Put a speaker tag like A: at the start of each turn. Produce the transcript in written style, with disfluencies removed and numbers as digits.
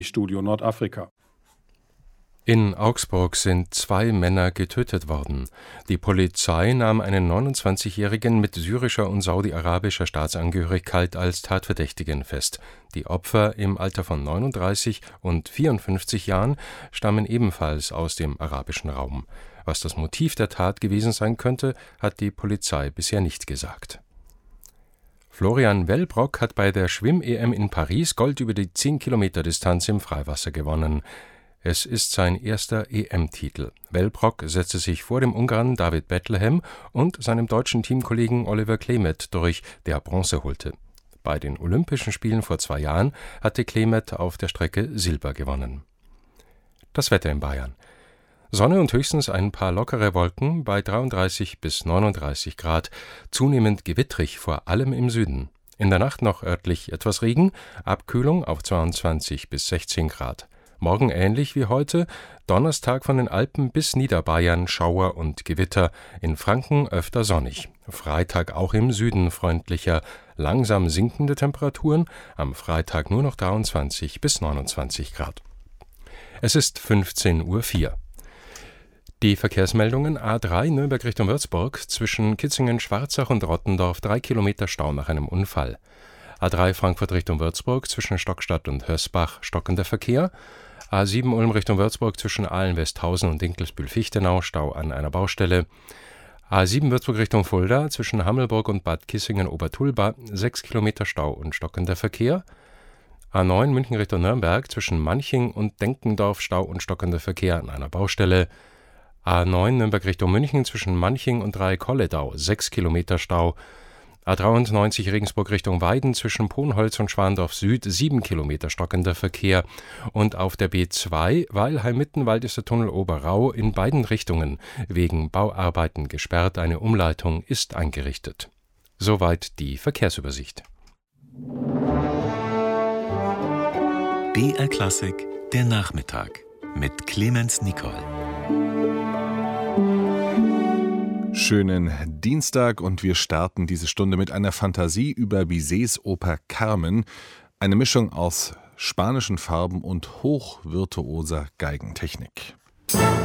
A: Studio Nordafrika.
B: In Augsburg sind 2 Männer getötet worden. Die Polizei nahm einen 29-Jährigen mit syrischer und saudi-arabischer Staatsangehörigkeit als Tatverdächtigen fest. Die Opfer im Alter von 39 und 54 Jahren stammen ebenfalls aus dem arabischen Raum. Was das Motiv der Tat gewesen sein könnte, hat die Polizei bisher nicht gesagt. Florian Wellbrock hat bei der Schwimm-EM in Paris Gold über die 10-Kilometer-Distanz im Freiwasser gewonnen. Es ist sein erster EM-Titel. Wellbrock setzte sich vor dem Ungarn David Bethlehem und seinem deutschen Teamkollegen Oliver Klemet durch, der Bronze holte. Bei den Olympischen Spielen vor 2 Jahren hatte Klemet auf der Strecke Silber gewonnen. Das Wetter in Bayern. Sonne und höchstens ein paar lockere Wolken bei 33 bis 39 Grad, zunehmend gewittrig, vor allem im Süden. In der Nacht noch örtlich etwas Regen, Abkühlung auf 22 bis 16 Grad. Morgen ähnlich wie heute, Donnerstag von den Alpen bis Niederbayern Schauer und Gewitter, in Franken öfter sonnig. Freitag auch im Süden freundlicher, langsam sinkende Temperaturen, am Freitag nur noch 23 bis 29 Grad. Es ist 15:04 Uhr. Die Verkehrsmeldungen: A3 Nürnberg Richtung Würzburg, zwischen Kitzingen, Schwarzach und Rottendorf 3 Kilometer Stau nach einem Unfall. A3 Frankfurt Richtung Würzburg, zwischen Stockstadt und Hösbach stockender Verkehr. A7 Ulm Richtung Würzburg, zwischen Aalen-Westhausen und Dinkelsbühl-Fichtenau, Stau an einer Baustelle. A7 Würzburg Richtung Fulda, zwischen Hammelburg und Bad Kissingen-Obertulba, 6 Kilometer Stau und stockender Verkehr. A9 München Richtung Nürnberg, zwischen Manching und Denkendorf, Stau und stockender Verkehr an einer Baustelle. A9 Nürnberg Richtung München, zwischen Manching und Dreieck-Kolledau, 6 Kilometer Stau. A93 Regensburg Richtung Weiden, zwischen Ponholz und Schwandorf Süd, 7 Kilometer stockender Verkehr. Und auf der B2 Weilheim-Mittenwald ist der Tunnel Oberrau in beiden Richtungen wegen Bauarbeiten gesperrt. Eine Umleitung ist eingerichtet. Soweit die Verkehrsübersicht.
C: BR Klassik, der Nachmittag mit Clemens Nicol.
D: Schönen Dienstag, und wir starten diese Stunde mit einer Fantasie über Bizets Oper Carmen, eine Mischung aus spanischen Farben und hochvirtuoser Geigentechnik.